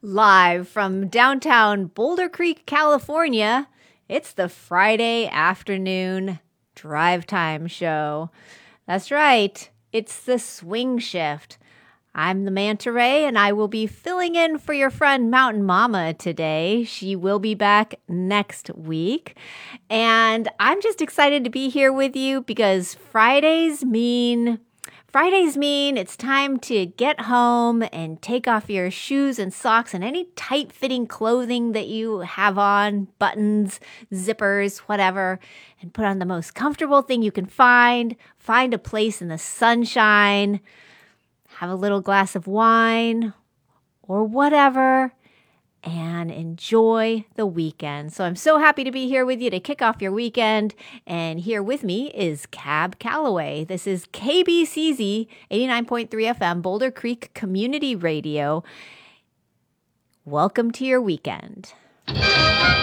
Live from downtown Boulder Creek, California, it's the Friday afternoon drive time show. That's right, it's the swing shift. I'm the Manta Ray, and I will be filling in for your friend Mountain Mama today. She will be back next week. And I'm just excited to be here with you because Fridays mean it's time to get home and take off your shoes and socks and any tight-fitting clothing that you have on, buttons, zippers, whatever, and put on the most comfortable thing you can find a place in the sunshine, have a little glass of wine or whatever, and enjoy the weekend. So I'm so happy to be here with you to kick off your weekend. And here with me is Cab Calloway. This is KBCZ 89.3 FM, Boulder Creek Community Radio. Welcome to your weekend.